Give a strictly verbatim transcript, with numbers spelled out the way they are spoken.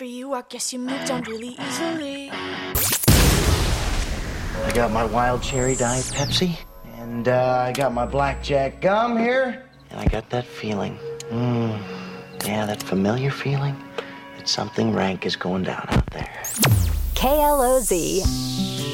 for you. I guess you moved on really easily. I got my wild cherry diet Pepsi, and uh, I got my blackjack gum here, and I got that feeling. Mmm, yeah, that familiar feeling that something rank is going down out there. K L O Z.